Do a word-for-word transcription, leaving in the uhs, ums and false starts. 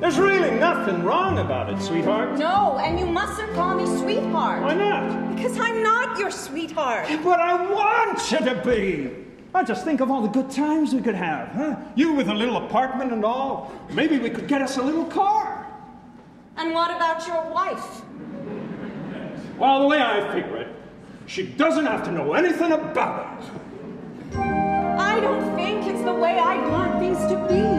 There's really nothing wrong about it, sweetheart. No, and you mustn't call me sweetheart. Why not? Because I'm not your sweetheart. But I want you to be. I just think of all the good times we could have, huh? You with a little apartment and all. Maybe we could get us a little car. And what about your wife? Well, the way I figure it, she doesn't have to know anything about it. I don't think it's the way I'd want things to be.